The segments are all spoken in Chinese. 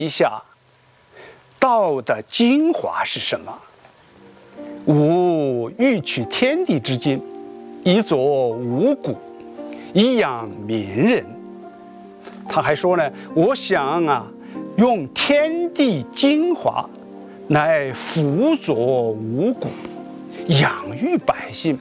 一下道的精华是什么。吾欲取天地之精，以佐五谷，以养民人。他还说呢，我想用天地精华来辅佐五谷，养育百姓。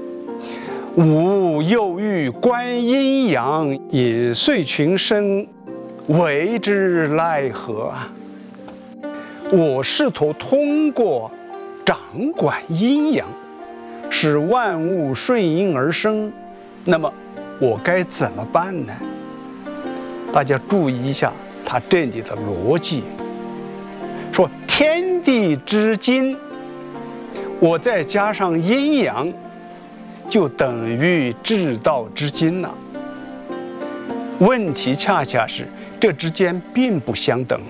吾又欲观阴阳，引遂群生，为之奈何？我试图通过掌管阴阳，使万物顺应而生，那么我该怎么办呢？大家注意一下他这里的逻辑，说天地之精，我再加上阴阳，就等于至道之精了。问题恰恰是这之间并不相等。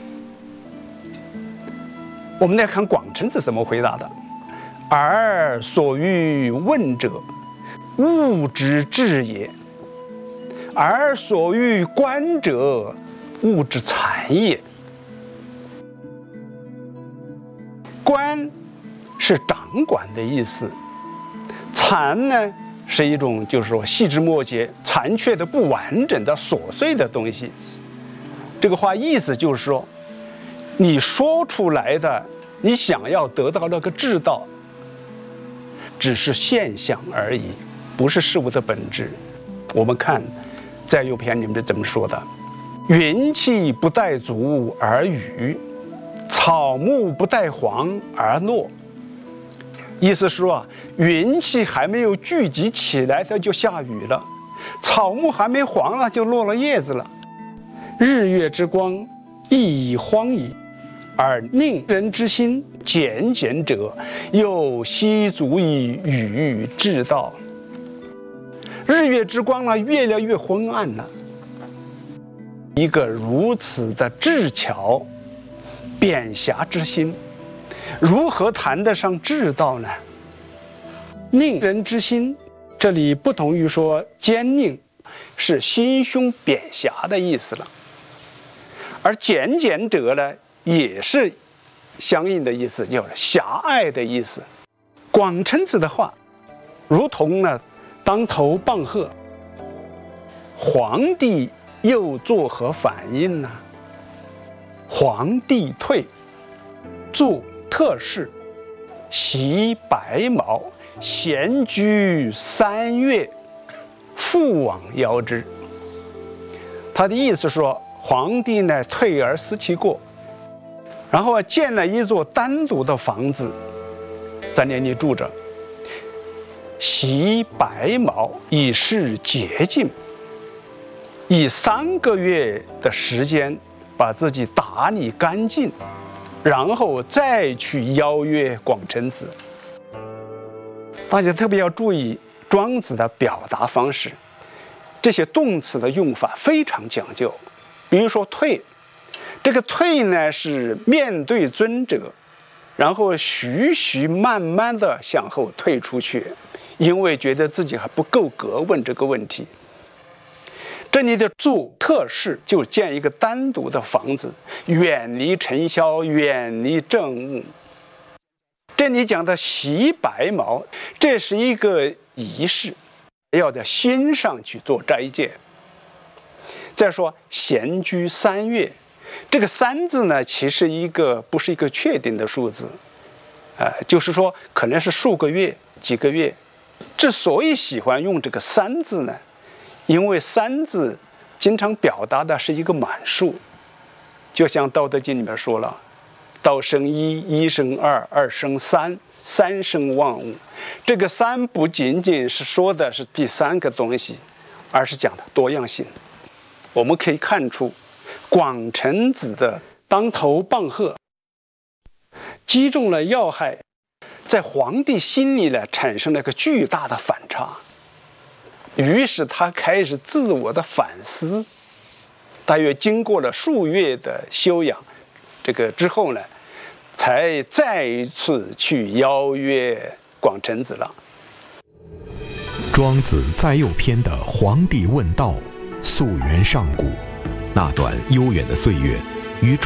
我们来看广成子怎么回答的：而所欲问者，物之至也；而所欲观者，物之残也。观是掌管的意思，残呢是一种就是说细枝末节、残缺的、不完整的、琐碎的东西。这个话意思就是说，你说出来的，你想要得到那个至道，只是现象而已，不是事物的本质。我们看在右篇里面怎么说的：云气不带足而雨，草木不带黄而落。意思是说云气还没有聚集起来，它就下雨了；草木还没黄了，就落了叶子了。日月之光亦已荒矣，而宁人之心简简者，又悉足以与至道。日月之光呢，越来越昏暗了。一个如此的智巧、扁狭之心，如何谈得上至道呢？宁人之心，这里不同于说坚佞，是心胸扁狭的意思了。而简简者呢，也是相应的意思，就是狭隘的意思。广成子的话，如同呢当头棒喝。皇帝又作何反应呢？皇帝退，做特事，袭白毛，闲居3月，复往邀之。他的意思是说，皇帝呢退而思其过，然后建了一座单独的房子在那里住着，袭白毛以示洁净，以3个月的时间把自己打理干净，然后再去邀约广成子。大家特别要注意庄子的表达方式，这些动词的用法非常讲究。比如说退，这个退呢是面对尊者，然后徐徐慢慢的向后退出去，因为觉得自己还不够格问这个问题。这里的做特事，就建一个单独的房子，远离尘嚣，远离政务。这里讲的袭白毛，这是一个仪式，要在心上去做斋戒。再说闲居3月，这个3字呢，其实不是一个确定的数字，就是说可能是数个月、几个月。之所以喜欢用这个3字呢，因为3字经常表达的是一个满数，就像《道德经》里面说了，道生一，一生二，二生三，三生万物。这个3不仅仅是说的是第3个东西，而是讲的多样性。我们可以看出广成子的当头棒喝击中了要害，在皇帝心里呢产生了一个巨大的反差，于是他开始自我的反思。大约经过了数月的修养，这个之后呢，才再一次去邀约广成子了。 庄子在右篇的皇帝问道，溯源上古，那段悠远的岁月， 与